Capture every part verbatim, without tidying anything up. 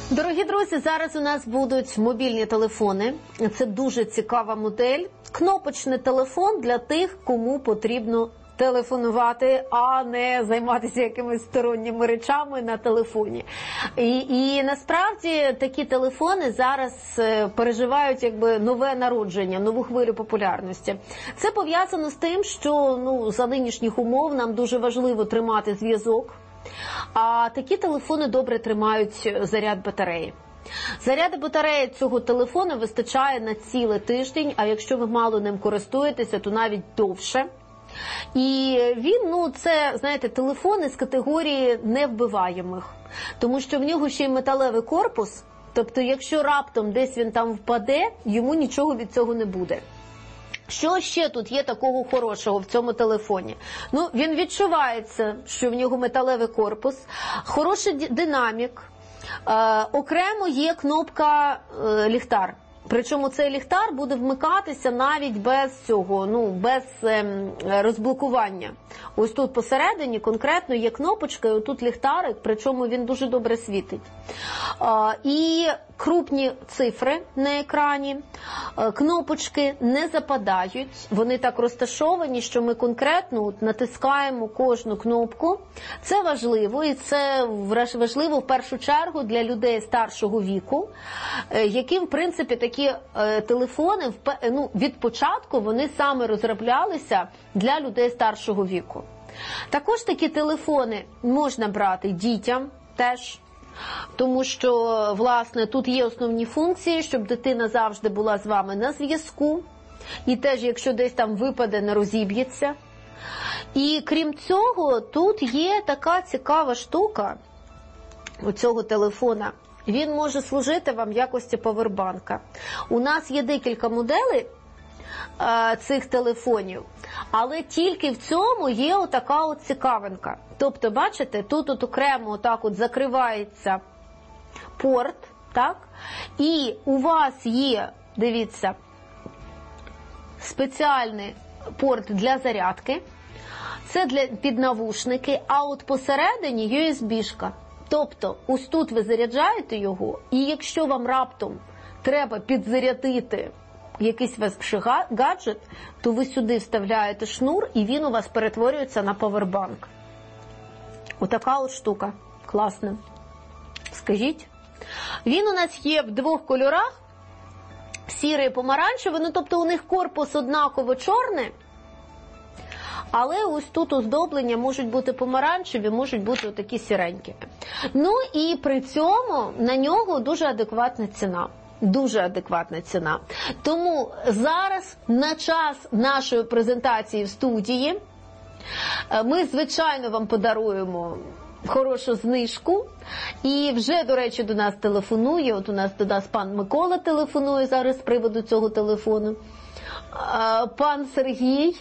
Дорогі друзі, зараз у нас будуть мобільні телефони. Це дуже цікава модель. Кнопочний телефон для тих, кому потрібно телефонувати, а не займатися якимись сторонніми речами на телефоні. І, і насправді такі телефони зараз переживають якби нове народження, нову хвилю популярності. Це пов'язано з тим, що ну, за нинішніх умов нам дуже важливо тримати зв'язок. А такі телефони добре тримають заряд батареї. Заряду батареї цього телефону вистачає на цілий тиждень, а якщо ви мало ним користуєтеся, то навіть довше. І він, ну, це, знаєте, телефон із категорії невбиваємих, тому що в нього ще й металевий корпус, тобто якщо раптом десь він там впаде, йому нічого від цього не буде. Що ще тут є такого хорошого в цьому телефоні? Ну, він відчувається, що в нього металевий корпус, хороший динамік, е, окремо є кнопка е, ліхтар. Причому цей ліхтар буде вмикатися навіть без цього, ну, без ем, розблокування. Ось тут посередині конкретно є кнопочка, і отут ліхтарик, причому він дуже добре світить. А, і крупні цифри на екрані, а, кнопочки не западають, вони так розташовані, що ми конкретно от, натискаємо кожну кнопку. Це важливо, і це важливо в першу чергу для людей старшого віку, яким, в принципі, такі е, телефони ну, від початку вони саме розроблялися для людей старшого віку. Також такі телефони можна брати дітям теж, тому що, власне, тут є основні функції, щоб дитина завжди була з вами на зв'язку, і теж, якщо десь там випаде, не розіб'ється. І крім цього, тут є така цікава штука у цього телефона. Він може служити вам в якості павербанка. У нас є декілька моделей е, цих телефонів, але тільки в цьому є отака от цікавинка. Тобто, бачите, тут от окремо отак от закривається порт, так? І у вас є, дивіться, спеціальний порт для зарядки. Це для піднавушники, а от посередині ю ес бі-шка. Тобто, ось тут ви заряджаєте його, і якщо вам раптом треба підзарядити якийсь ваш гаджет, то ви сюди вставляєте шнур, і він у вас перетворюється на павербанк. Отака от штука. Класна. Скажіть. Він у нас є в двох кольорах, сірий і помаранчевий, ну тобто у них корпус однаково чорний, але ось тут оздоблення можуть бути помаранчеві, можуть бути такі сіренькі. Ну і при цьому на нього дуже адекватна ціна. Дуже адекватна ціна. Тому зараз, на час нашої презентації в студії, ми, звичайно, вам подаруємо хорошу знижку. І вже, до речі, до нас телефонує, от у нас до нас пан Микола телефонує зараз з приводу цього телефону. Пан Сергій,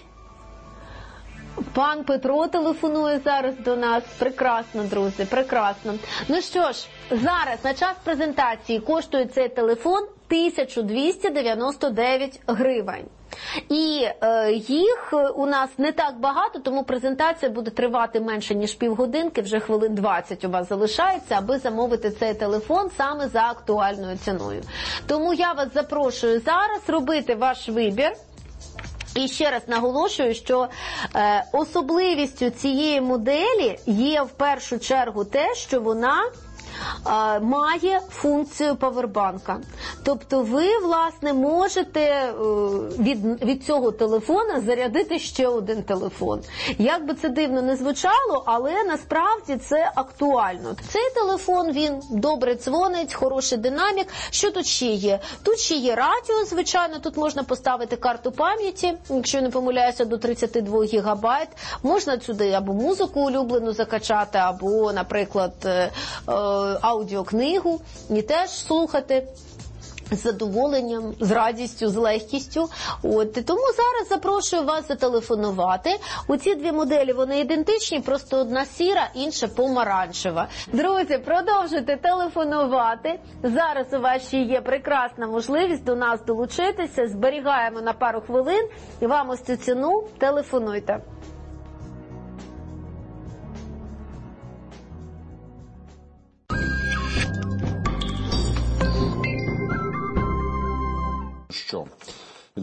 пан Петро телефонує зараз до нас. Прекрасно, друзі, прекрасно. Ну що ж, зараз на час презентації коштує цей телефон тисяча двісті дев'яносто дев'ять гривень. І е, їх у нас не так багато, тому презентація буде тривати менше, ніж півгодинки, вже хвилин двадцять у вас залишається, аби замовити цей телефон саме за актуальною ціною. Тому я вас запрошую зараз робити ваш вибір. І ще раз наголошую, що е, особливістю цієї моделі є в першу чергу те, що вона е, має функцію павербанка. Тобто ви, власне, можете е, від, від цього телефона зарядити ще один телефон. Як би це дивно не звучало, але насправді це актуально. Цей телефон, він добре дзвонить, хороший динамік. Що тут ще є? Тут ще є радіо, звичайно, тут можна поставити карту пам'яті, якщо не помиляюся, до тридцять два гігабайт. Можна сюди або музику улюблену закачати, або, наприклад, аудіокнигу і теж слухати з задоволенням, з радістю, з легкістю. От, і тому зараз запрошую вас зателефонувати. Оці дві моделі, вони ідентичні, просто одна сіра, інша помаранчева. Друзі, продовжуйте телефонувати. Зараз у вас ще є прекрасна можливість до нас долучитися. Зберігаємо на пару хвилин і вам ось цю ціну телефонуйте.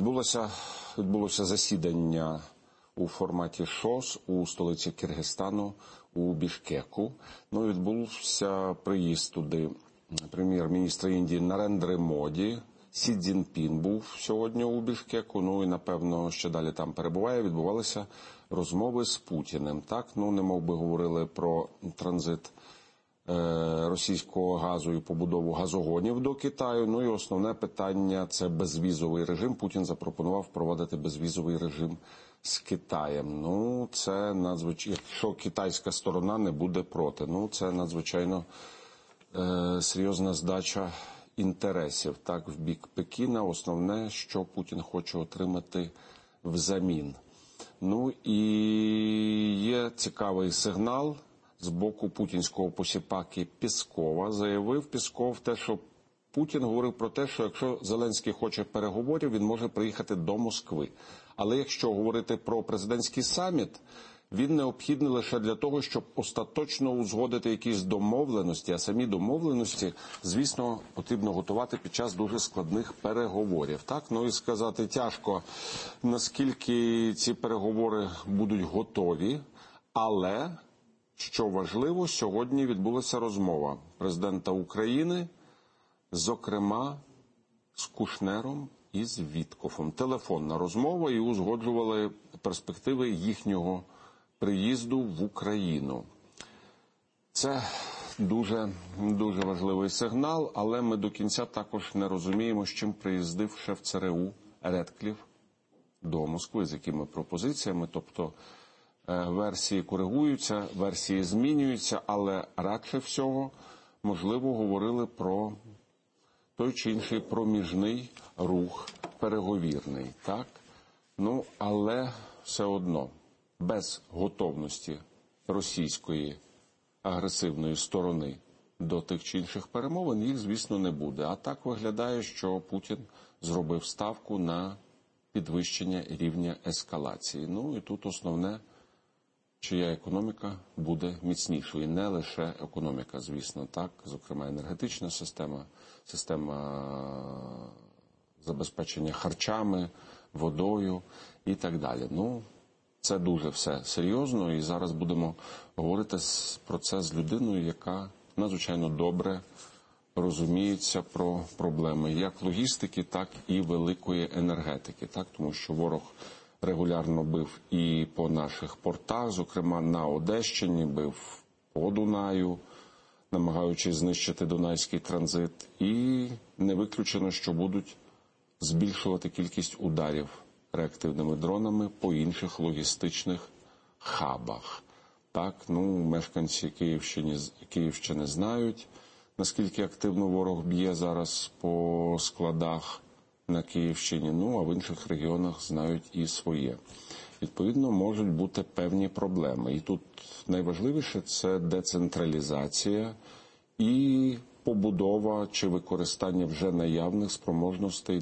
Відбулося, відбулося засідання у форматі ШОС у столиці Киргизстану у Бішкеку. Ну, відбувся приїзд туди прем'єр-міністра Індії Нарендри Моді. Сі Цзіньпін був сьогодні у Бішкеку, ну і, напевно, ще далі там перебуває. Відбувалися розмови з Путіним. Так, ну, немов би говорили про транзит е, російського газу і побудову газогонів до Китаю. Ну і основне питання – це безвізовий режим. Путін запропонував впровадити безвізовий режим з Китаєм. Ну, це надзвичайно, якщо китайська сторона не буде проти, ну, це надзвичайно е, серйозна здача інтересів, так, в бік Пекіна. Основне, що Путін хоче отримати взамін. Ну і є цікавий сигнал з боку путінського посіпаки Пєскова. Заявив Пєсков те, що Путін говорив про те, що якщо Зеленський хоче переговорів, він може приїхати до Москви. Але якщо говорити про президентський саміт, він необхідний лише для того, щоб остаточно узгодити якісь домовленості, а самі домовленості, звісно, потрібно готувати під час дуже складних переговорів. Так, ну і сказати тяжко, наскільки ці переговори будуть готові, але, що важливо, сьогодні відбулася розмова президента України, зокрема, з Кушнером і з Віткофом. Телефонна розмова, і узгоджували перспективи їхнього приїзду в Україну. Це дуже, дуже важливий сигнал, але ми до кінця також не розуміємо, з чим приїздив шеф ЦРУ Редкліф до Москви, з якими пропозиціями. Тобто версії коригуються, версії змінюються, але радше всього, можливо, говорили про той чи інший проміжний рух переговірний. Так? Ну, але все одно без готовності російської агресивної сторони до тих чи інших перемовин їх, звісно, не буде. А так виглядає, що Путін зробив ставку на підвищення рівня ескалації. Ну і тут основне, чия економіка буде міцнішою. Не лише економіка, звісно, так, зокрема енергетична система, система забезпечення харчами, водою і так далі. Ну, це дуже все серйозно, і зараз будемо говорити про це з людиною, яка надзвичайно добре розуміється про проблеми як логістики, так і великої енергетики. Так? Тому що ворог регулярно бив і по наших портах, зокрема на Одещині, бив по Дунаю, намагаючись знищити Дунайський транзит. І не виключено, що будуть збільшувати кількість ударів реактивними дронами по інших логістичних хабах. Так, ну, мешканці Київщини, Київщини знають, наскільки активно ворог б'є зараз по складах на Київщині, ну, а в інших регіонах знають і своє. Відповідно, можуть бути певні проблеми. І тут найважливіше – це децентралізація і побудова чи використання вже наявних спроможностей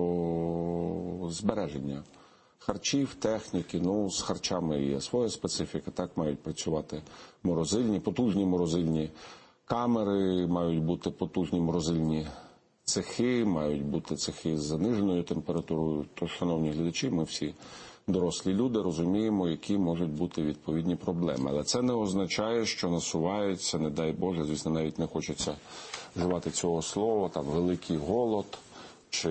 до збереження харчів, техніки. Ну, з харчами є своя специфіка, так мають працювати морозильні, потужні морозильні камери, мають бути потужні морозильні цехи, мають бути цехи з заниженою температурою. Тож, шановні глядачі, ми всі дорослі люди розуміємо, які можуть бути відповідні проблеми. Але це не означає, що насувається, не дай Боже, звісно, навіть не хочеться вживати цього слова, там, великий голод, чи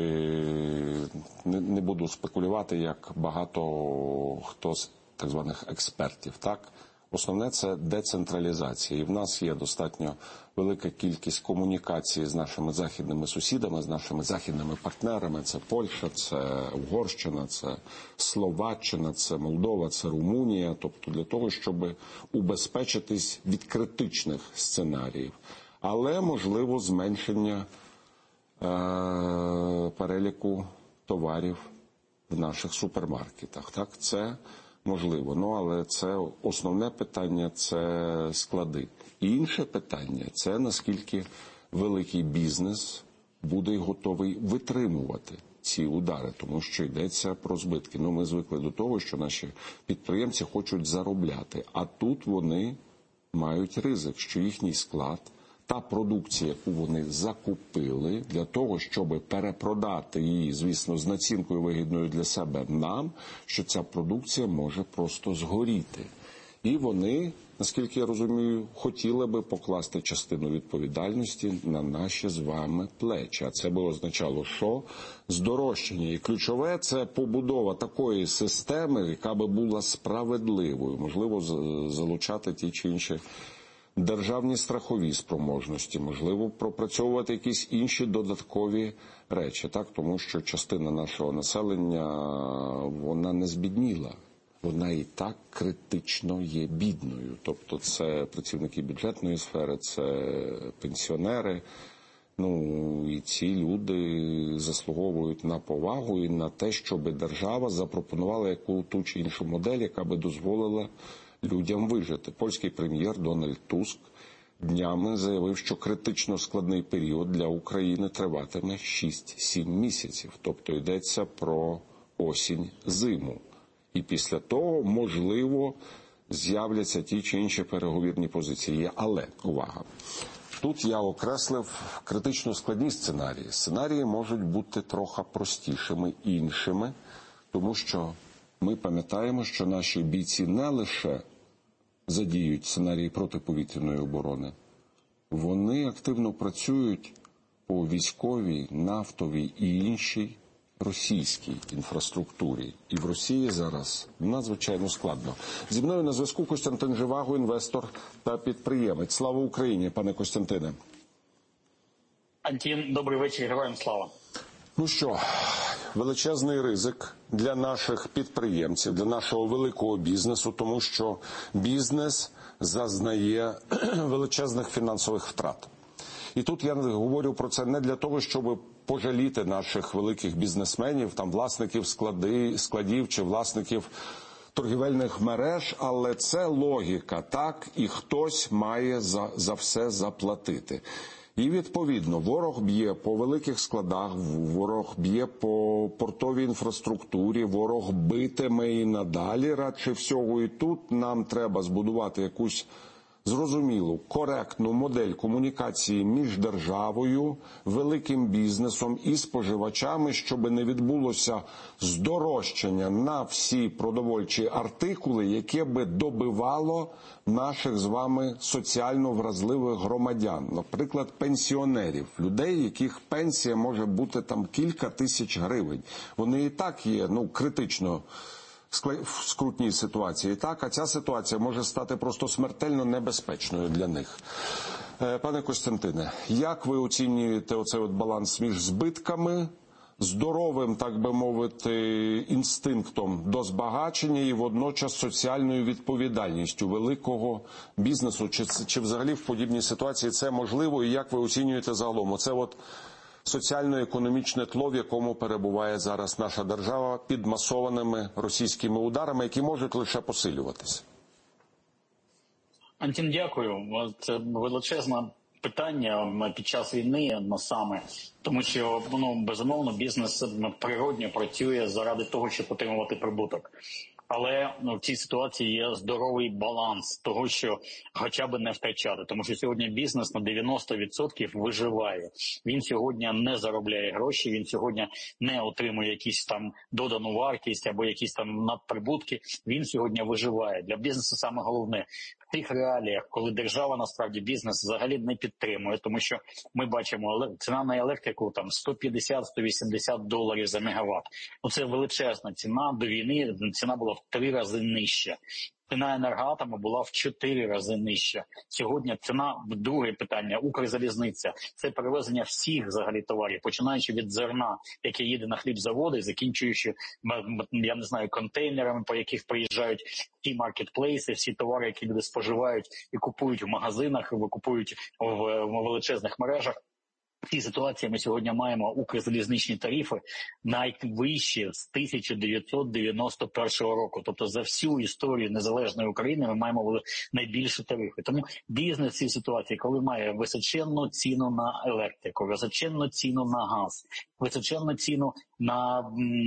не, не буду спекулювати, як багато хто з так званих експертів, так? Основне – це децентралізація. І в нас є достатньо велика кількість комунікації з нашими західними сусідами, з нашими західними партнерами. Це Польща, це Угорщина, це Словаччина, це Молдова, це Румунія. Тобто для того, щоб убезпечитись від критичних сценаріїв. Але, можливо, зменшення е- переліку товарів в наших супермаркетах. Так, це можливо, ну, але це основне питання – це склади. І інше питання – це наскільки великий бізнес буде готовий витримувати ці удари, тому що йдеться про збитки. Ну, ми звикли до того, що наші підприємці хочуть заробляти, а тут вони мають ризик, що їхній склад та продукція, яку вони закупили, для того, щоб перепродати її, звісно, з націнкою вигідною для себе нам, що ця продукція може просто згоріти. І вони, наскільки я розумію, хотіли би покласти частину відповідальності на наші з вами плечі. А це би означало, що здорожчання. І ключове – це побудова такої системи, яка би була справедливою. Можливо, залучати ті чи інші державні страхові спроможності, можливо, пропрацьовувати якісь інші додаткові речі, так? Тому що частина нашого населення, вона не збідніла. Вона і так критично є бідною. Тобто це працівники бюджетної сфери, це пенсіонери. Ну, і ці люди заслуговують на повагу і на те, щоб держава запропонувала яку ту чи іншу модель, яка би дозволила людям вижити. Польський прем'єр Дональд Туск днями заявив, що критично складний період для України триватиме шість-сім місяців. Тобто йдеться про осінь-зиму. І після того, можливо, з'являться ті чи інші переговірні позиції. Але, увага, тут я окреслив критично складні сценарії. Сценарії можуть бути трохи простішими, іншими, тому що ми пам'ятаємо, що наші бійці не лише задіють сценарії протиповітряної оборони, вони активно працюють по військовій, нафтовій і іншій російській інфраструктурі. І в Росії зараз надзвичайно складно. Зі мною на зв'язку Костянтин Живаго, інвестор та підприємець. Слава Україні, пане Костянтине. Антін, добрий вечір, героям слава. Ну що, величезний ризик для наших підприємців, для нашого великого бізнесу, тому що бізнес зазнає величезних фінансових втрат. І тут я говорю про це не для того, щоб пожаліти наших великих бізнесменів, там власників склади, складів чи власників торгівельних мереж, але це логіка, так, і хтось має за, за все заплатити. І, відповідно, ворог б'є по великих складах, ворог б'є по портовій інфраструктурі, ворог битиме і надалі, радше всього, і тут нам треба збудувати якусь зрозумілу, коректну модель комунікації між державою, великим бізнесом і споживачами, щоб не відбулося здорожчання на всі продовольчі артикули, яке би добивало наших з вами соціально вразливих громадян, наприклад, пенсіонерів, людей, яких пенсія може бути там кілька тисяч гривень. Вони і так є, ну, критично в скрутній ситуації, так, а ця ситуація може стати просто смертельно небезпечною для них. Пане Костянтине, як ви оцінюєте оцей от баланс між збитками, здоровим, так би мовити, інстинктом до збагачення і водночас соціальною відповідальністю великого бізнесу? Чи, чи взагалі в подібній ситуації це можливо, і як ви оцінюєте загалом оце от соціально-економічне тло, в якому перебуває зараз наша держава під масованими російськими ударами, які можуть лише посилюватися? Антін, дякую. Це величезне питання під час війни саме, тому що, ну, безумовно, бізнес природньо працює заради того, щоб отримувати прибуток. Але, ну, в цій ситуації є здоровий баланс того, що хоча б не втрачати. Тому що сьогодні бізнес на дев'яносто відсотків виживає. Він сьогодні не заробляє гроші, він сьогодні не отримує якісь там додану вартість або якісь там надприбутки. Він сьогодні виживає. Для бізнесу саме головне в тих реаліях, коли держава насправді бізнес взагалі не підтримує. Тому що ми бачимо, ціна на електрику там сто п'ятдесят - сто вісімдесят доларів за мегаватт. Ну, це величезна ціна. До війни ціна була в три рази нижча. Ціна енергоатому була в чотири рази нижча. Сьогодні ціна, друге питання, Укрзалізниця. Це перевезення всіх взагалі товарів, починаючи від зерна, яке їде на хлібзаводи, закінчуючи, я не знаю, контейнерами, по яких приїжджають ті маркетплейси, всі товари, які люди споживають і купують в магазинах, і купують в величезних мережах. В цій ситуації ми сьогодні маємо укрзалізничні тарифи найвищі з тисяча дев'ятсот дев'яносто першого року. Тобто за всю історію незалежної України ми маємо найбільші тарифи. Тому бізнес в цій ситуації, коли має височенну ціну на електрику, височенну ціну на газ, височенну ціну на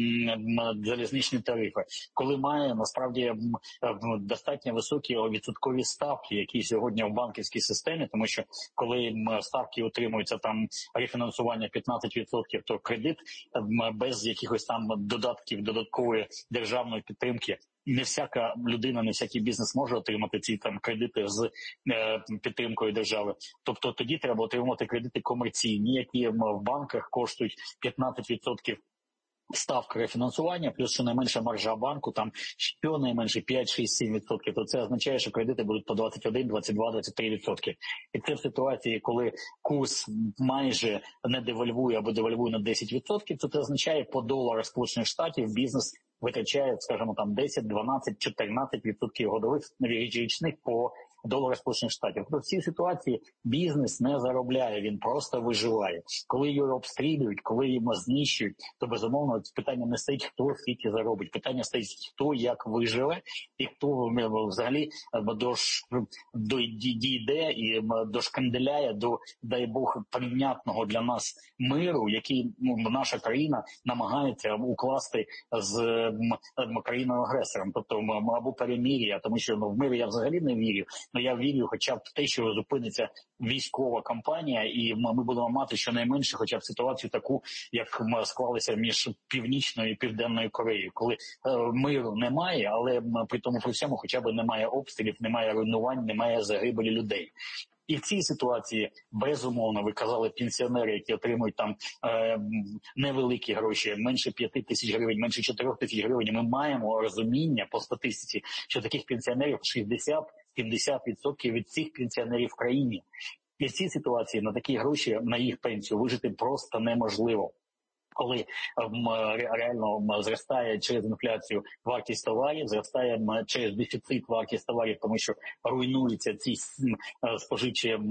м, залізничні тарифи, коли має насправді м, м, достатньо високі відсоткові ставки, які сьогодні в банківській системі, тому що коли м, ставки утримуються там рефінансування п'ятнадцять відсотків, то кредит м, без якихось там додатків, додаткової державної підтримки. Не всяка людина, не всякий бізнес може отримати ці там кредити з е, підтримкою держави. Тобто тоді треба отримувати кредити комерційні, які в банках коштують п'ятнадцять відсотків ставка рефінансування, плюс щонайменша маржа банку, там щонайменше п'ять, шість, сім відсотків. То це означає, що кредити будуть по двадцять один, двадцять два, двадцять три відсотки. І це в ситуації, коли курс майже не девальвує або девальвує на десять відсотків, то це означає по доларах Сполучених Штатів бізнес витрачає, скажімо, там десять, дванадцять, чотирнадцять відсотків годових річних по доларах Сполучених Штатів. Тобто в цій ситуації бізнес не заробляє, він просто виживає. Коли його обстрілюють, коли його знищують, то безумовно питання не стоїть, хто скільки заробить. Питання стоїть, хто як виживе і хто взагалі до, до дійде і дошканделяє до, дай Бог, прийнятного для нас миру, який ну, наша країна намагається укласти з країною-агресором. Тобто або перемир'я, тому що ну, в мир я взагалі не вірю. Ну, я вірю хоча б в те, що зупиниться військова кампанія, і ми будемо мати щонайменше хоча б ситуацію таку, як склалися між Північною і Південною Кореєю, коли е, миру немає, але при тому при всьому хоча б немає обстрілів, немає руйнувань, немає загибелі людей. І в цій ситуації, безумовно, ви казали, пенсіонери, які отримують там е, невеликі гроші, менше п'яти тисяч гривень, менше чотирьох тисяч гривень, ми маємо розуміння по статистиці, що таких пенсіонерів шістдесят-сімдесят відсотків від цих пенсіонерів в країні. І в цій ситуації на такі гроші, на їх пенсію вижити просто неможливо. Коли м, реально зростає через інфляцію вартість товарів, зростає м, через дефіцит вартість товарів, тому що руйнуються ці споживчі м,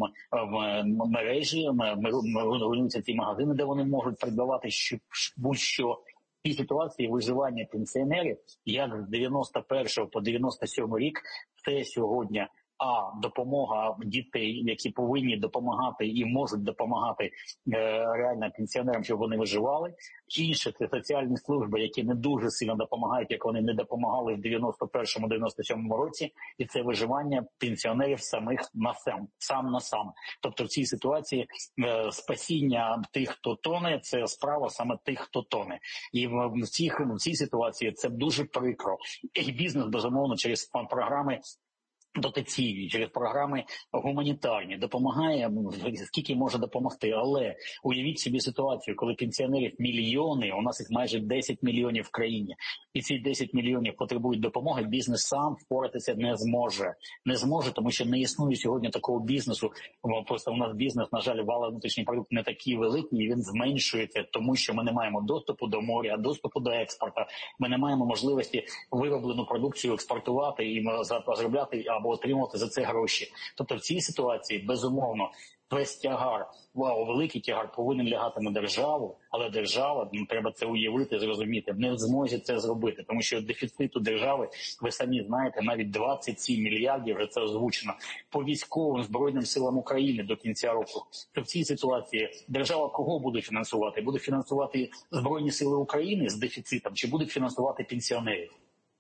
м, мережі, м, руйнуються ці магазини, де вони можуть придбавати будь-що. В цій ситуації виживання пенсіонерів, як з дев'яносто першого по дев'яносто сьомий рік, це сьогодні а допомога дітей, які повинні допомагати і можуть допомагати е, реально пенсіонерам, щоб вони виживали. Інше – це соціальні служби, які не дуже сильно допомагають, як вони не допомагали в дев'яносто першому - дев'яносто сьомому році. І це виживання пенсіонерів самих на сам, сам на сам. Тобто в цій ситуації е, спасіння тих, хто тоне, це справа саме тих, хто тоне. І в, в, цих, в цій ситуації це дуже прикро. І бізнес, безумовно, через програми дотаційні, через програми гуманітарні, допомагає, скільки може допомогти. Але уявіть собі ситуацію, коли пенсіонерів мільйони, у нас їх майже десять мільйонів в країні, і ці десять мільйонів потребують допомоги, бізнес сам впоратися не зможе. Не зможе, тому що не існує сьогодні такого бізнесу. Просто у нас бізнес, на жаль, валовий внутрішній продукт не такий великий, і він зменшується, тому що ми не маємо доступу до моря, доступу до експорту, ми не маємо можливості вироблену продукцію експортувати і заробляти або отримувати за це гроші. Тобто в цій ситуації, безумовно, весь тягар, вау, великий тягар повинен лягати на державу, але держава, ну, треба це уявити, зрозуміти, не в змозі це зробити, тому що дефіциту держави, ви самі знаєте, навіть двадцять сім мільярдів, вже це озвучено, по військовим Збройним силам України до кінця року. То в цій ситуації держава кого буде фінансувати? Буде фінансувати Збройні сили України з дефіцитом, чи буде фінансувати пенсіонерів?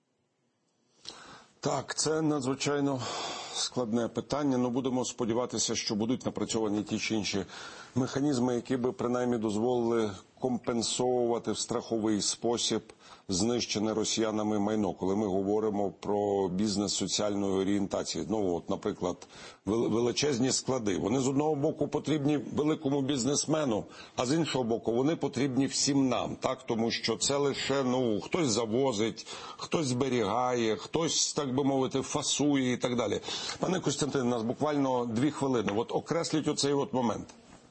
Так, це надзвичайно складне питання. Ну, будемо сподіватися, що будуть напрацьовані ті чи інші механізми, які би принаймні дозволили компенсовувати в страховий спосіб знищене росіянами майно, коли ми говоримо про бізнес соціальної орієнтації. Ну, от, наприклад, величезні склади. Вони з одного боку потрібні великому бізнесмену, а з іншого боку вони потрібні всім нам, так? Тому що це лише, ну, хтось завозить, хтось зберігає, хтось, так би мовити, фасує і так далі. Пане Костянтине, у нас буквально дві хвилини. От окресліть оцей от момент.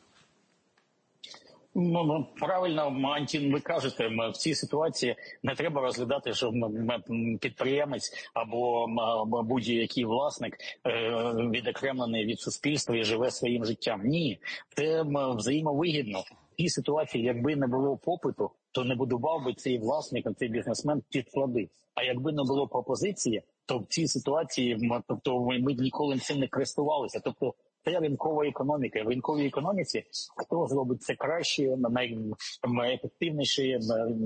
Ну, правильно, Антін, ви кажете, в цій ситуації не треба розглядати, що підприємець або будь-який власник відокремлений від суспільства і живе своїм життям. Ні, це взаємовигідно. В цій ситуації, якби не було попиту, то не будував би цей власник, цей бізнесмен ті склади. А якби не було пропозиції, то в цій ситуації, тобто ми ніколи цим не користувалися. Тобто це ринкова економіка. В ринковій економіці хто зробить це краще, найефективніше,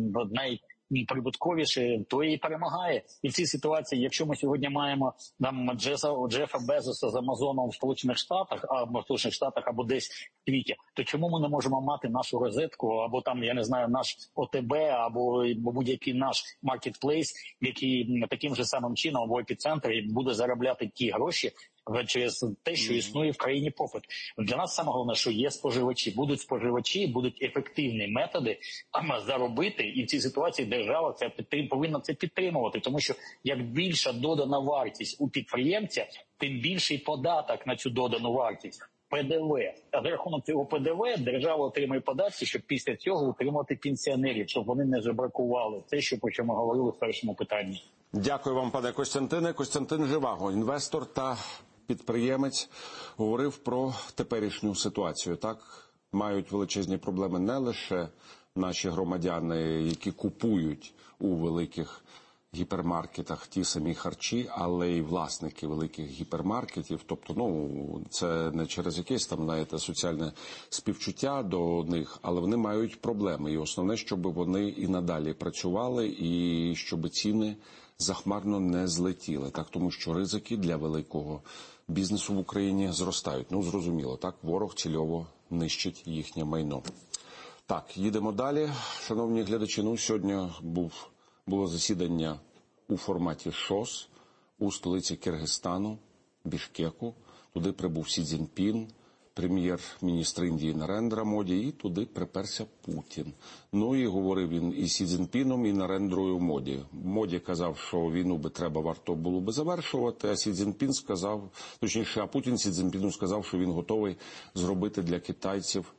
най прибутковіше, то і перемагає. І в цій ситуації, якщо ми сьогодні маємо там Джеса, Джефа Безоса з Амазоном в Сполучених Штатах, або в Сполучених Штатах, або десь в світі, то чому ми не можемо мати нашу розетку, або там, я не знаю, наш ОТБ, або будь-який наш маркетплейс, який таким же самим чином або епіцентрі буде заробляти ті гроші через те, що існує в країні попит. Для нас саме головне, що є споживачі. Будуть споживачі, будуть ефективні методи заробити, і в цій ситуації держава це підтрим, повинна це підтримувати. Тому що як більша додана вартість у підприємця, тим більший податок на цю додану вартість. ПДВ. А за рахунок цього ПДВ держава отримує податки, щоб після цього утримати пенсіонерів, щоб вони не жебракували. Це, що, про що ми говорили в першому питанні. Дякую вам, пане Костянтине. Костянтин Живаго, інвестор та підприємець, говорив про теперішню ситуацію. Так, мають величезні проблеми не лише наші громадяни, які купують у великих гіпермаркетах ті самі харчі, але й власники великих гіпермаркетів. Тобто, ну, це не через якесь там, знаєте, соціальне співчуття до них, але вони мають проблеми. І основне, щоб вони і надалі працювали, і щоб ціни захмарно не злетіли. Так, тому що ризики для великого бізнесу в Україні зростають. Ну, зрозуміло, так, ворог цільово нищить їхнє майно. Так, їдемо далі. Шановні глядачі, ну, сьогодні був, було засідання у форматі ШОС у столиці Киргизстану, Бішкеку. Туди прибув Сі Цзіньпін, прем'єр-міністр Індії Нарендра Моді, і туди приперся Путін. Ну і говорив він і Сі Цзіньпіном, і Нарендрою Моді. Моді казав, що війну би треба варто було би завершувати, а Сі Цзіньпін сказав, точніше, а Путін Сі Цзіньпіну сказав, що він готовий зробити для китайців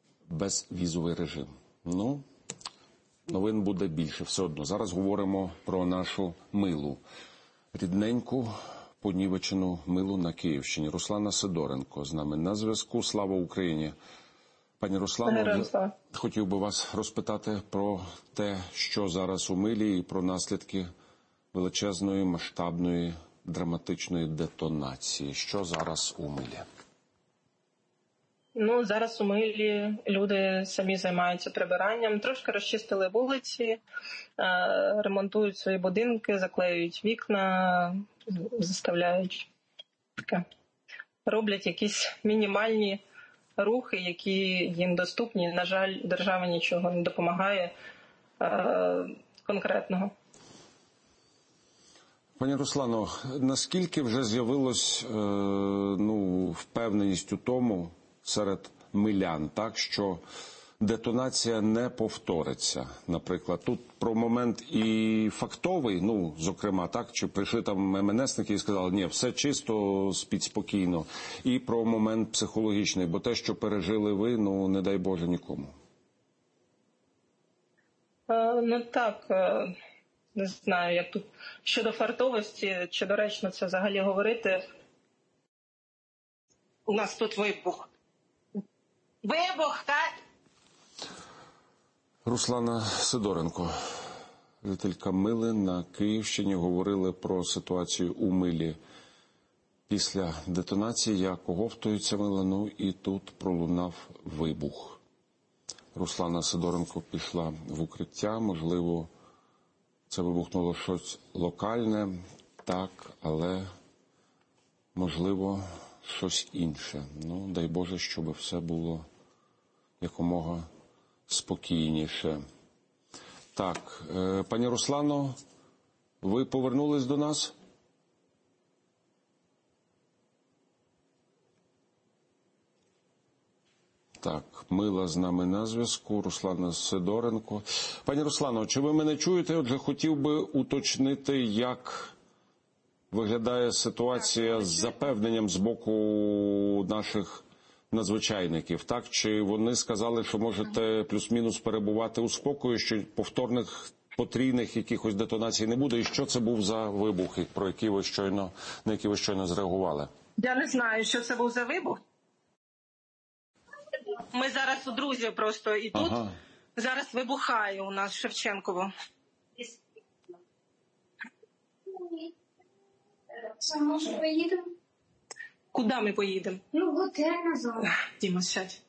безвізовий режим. Ну, новин буде більше все одно. Зараз говоримо про нашу милу, рідненьку, понівечену милу на Київщині. Руслана Сидоренко з нами на зв'язку. Слава Україні! Пані Руслано, я хотів би вас розпитати про те, що зараз у Милі, і про наслідки величезної, масштабної, драматичної детонації. Що зараз у Милі? Ну, зараз у Милі люди самі займаються прибиранням, трошки розчистили вулиці, ремонтують свої будинки, заклеюють вікна, заставляють таке. Роблять якісь мінімальні рухи, які їм доступні. На жаль, держава нічого не допомагає е- конкретного. Пані Руслано, наскільки вже з'явилось е- ну, впевненість у тому серед милян, так, що детонація не повториться? Наприклад, тут про момент і фактовий, ну, зокрема, так, чи прийшли там ем ен есники і сказали, ні, все чисто, спіть спокійно, і про момент психологічний, бо те, що пережили ви, ну, не дай Боже нікому. Е, ну, так, е, не знаю, як тут, щодо фартовості, чи доречно це взагалі говорити. У нас тут вибух. Вибух, так? Руслана Сидоренко, жителька Мили на Київщині, говорили про ситуацію у Милі після детонації, як оговтується Мила, ну і тут пролунав вибух. Руслана Сидоренко пішла в укриття, можливо, це вибухнуло щось локальне, так, але, можливо, щось інше. Ну, дай Боже, щоб все було якомога спокійніше. Так, е, пані Руслано, ви повернулись до нас? Так, Мила з нами на зв'язку, Руслана Сидоренко. Пані Руслано, чи ви мене чуєте? Отже, хотів би уточнити, як виглядає ситуація з запевненням з боку наших надзвичайників, так? Чи вони сказали, що можете плюс-мінус перебувати у спокої, що повторних потрійних якихось детонацій не буде? І що це був за вибух, про які ви щойно, на які ви щойно зреагували? Я не знаю, що це був за вибух. Ми зараз у друзів просто, і тут ага. Зараз вибухає у нас в Шевченково. Може, поїдемо? Куди ми поїдемо? Ну, в готель назад. Діма, сядь.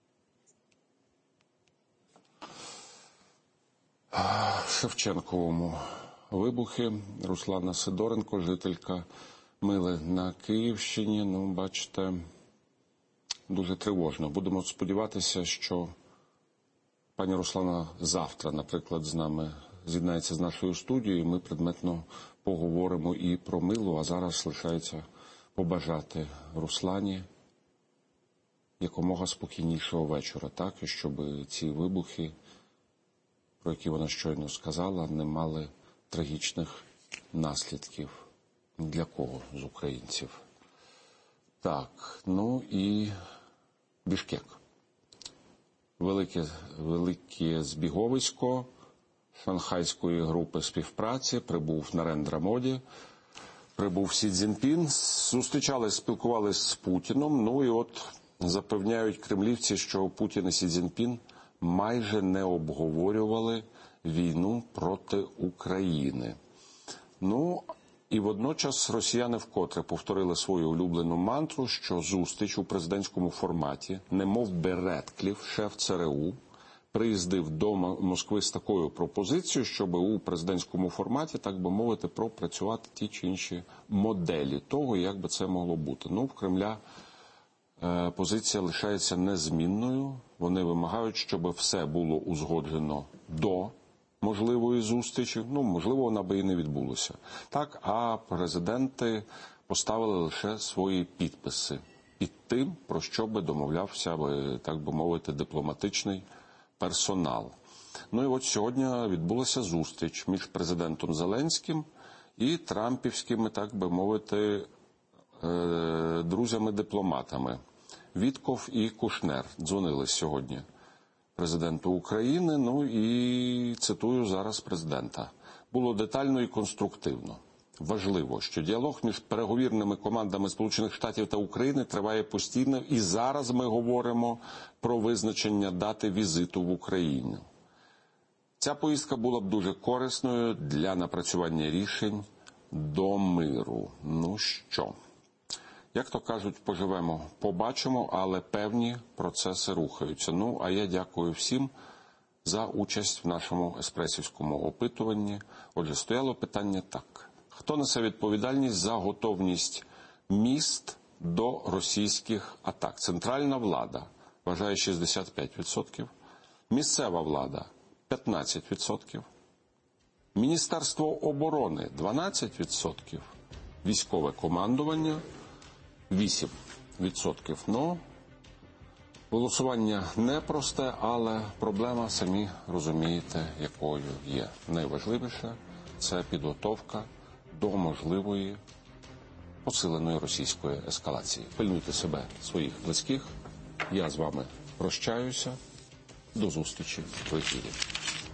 В Шевченковому вибухи. Руслана Сидоренко, жителька Мили на Київщині. Ну, бачите, дуже тривожно. Будемо сподіватися, що пані Руслана завтра, наприклад, з нами з'єднається з нашою студією. Ми предметно поговоримо і про Милу, а зараз лишається побажати Руслані якомога спокійнішого вечора, так, і щоб ці вибухи, про які вона щойно сказала, не мали трагічних наслідків ні для кого з українців. Так, ну і Бішкек. Велике, велике збіговисько шанхайської групи співпраці прибув Нарендра Моді, прибув Сі Цзіньпін, зустрічались, спілкувались з Путіном, ну і от запевняють кремлівці, що Путін і Сі Цзіньпін майже не обговорювали війну проти України. Ну, і водночас росіяни вкотре повторили свою улюблену мантру, що зустріч у президентському форматі, немов би Редкліф, шеф Це Ер У, приїздив до Москви з такою пропозицією, щоб у президентському форматі, так би мовити, пропрацювати ті чи інші моделі того, як би це могло бути. Ну, в Кремля е, позиція лишається незмінною. Вони вимагають, щоб все було узгоджено до можливої зустрічі. Ну, можливо, вона би і не відбулася. Так, а президенти поставили лише свої підписи під тим, про що би домовлявся, так би мовити, дипломатичний персонал. Ну і от сьогодні відбулася зустріч між президентом Зеленським і трампівськими, так би мовити, друзями-дипломатами. Вітков і Кушнер дзвонили сьогодні президенту України, ну і цитую зараз президента. Було детально і конструктивно. Важливо, що діалог між переговірними командами Сполучених Штатів та України триває постійно, і зараз ми говоримо про визначення дати візиту в Україну. Ця поїздка була б дуже корисною для напрацювання рішень до миру. Ну що, як то кажуть, поживемо, побачимо, але певні процеси рухаються. Ну, а я дякую всім за участь в нашому еспресівському опитуванні. Отже, стояло питання так. Хто несе відповідальність за готовність міст до російських атак? Центральна влада вважає шістдесят п'ять відсотків, місцева влада – п'ятнадцять відсотків, Міністерство оборони – дванадцять відсотків, військове командування – вісім відсотків. Ну, голосування непросте, але проблема, самі розумієте, якою є. Найважливіше – це підготовка до можливої посиленої російської ескалації. Пильнуйте себе, своїх близьких. Я з вами прощаюся. До зустрічі в ефірі.